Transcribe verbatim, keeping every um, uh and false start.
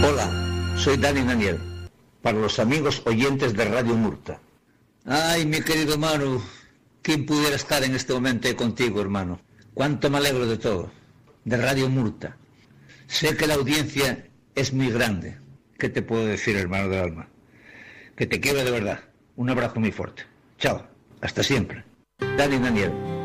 Hola, soy Dani Daniel, para los amigos oyentes de Radio Murta. Ay, mi querido Manu, ¿quién pudiera estar en este momento ahí contigo, hermano? Cuánto me alegro de todo, de Radio Murta. Sé que la audiencia es muy grande. ¿Qué te puedo decir, hermano del alma? Que te quiero de verdad. Un abrazo muy fuerte. Chao, hasta siempre. Dani Daniel.